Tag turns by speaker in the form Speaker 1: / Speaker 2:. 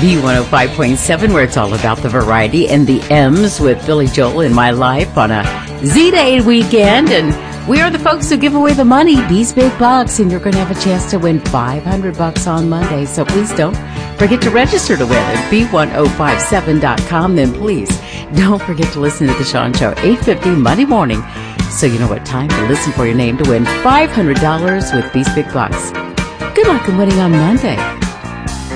Speaker 1: B105.7, where it's all about the variety, and the M's with Billy Joel in My Life on a Z-Day weekend. And we are the folks who give away the money, these big bucks, and you're going to have a chance to win $500 on Monday. So please don't forget to register to win at B1057.com. Then please don't forget to listen to the Sean Show, 8:50 Monday morning, so you know what time to listen for your name to win $500 with these big bucks. Good luck in winning on Monday.